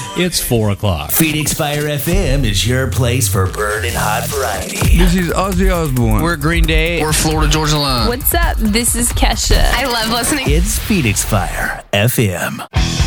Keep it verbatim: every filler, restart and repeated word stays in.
It's four o'clock. Phoenix Fire F M is your place for burning hot variety. This is Ozzy Osbourne. We're Green Day. We're Florida Georgia Line. What's up? This is Kesha. I love listening. It's Phoenix Fire F M.